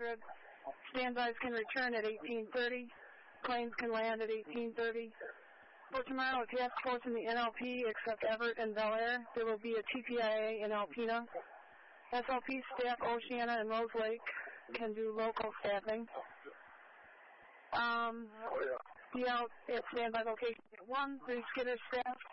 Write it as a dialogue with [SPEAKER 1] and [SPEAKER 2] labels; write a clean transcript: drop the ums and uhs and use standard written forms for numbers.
[SPEAKER 1] 1800. Standbys can return at 1830. Planes can land at 1830. For tomorrow, a task force in the NLP except Everett and Bel Air. There will be a TPIA in Alpena. SLP staff, Oceana and Rose Lake, can do local staffing. Be out at standby location at 1. 3 skitter staff